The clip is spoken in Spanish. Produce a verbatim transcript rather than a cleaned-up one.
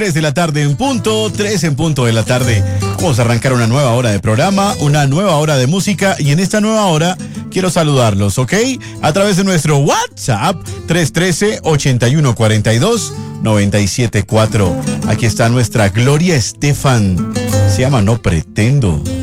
tres de la tarde en punto, tres en punto de la tarde. Vamos a arrancar una nueva hora de programa, una nueva hora de música y en esta nueva hora quiero saludarlos, ¿ok? A través de nuestro WhatsApp tres uno tres, ocho uno cuatro dos, nueve siete cuatro. Aquí está nuestra Gloria Estefan. Se llama No Pretendo.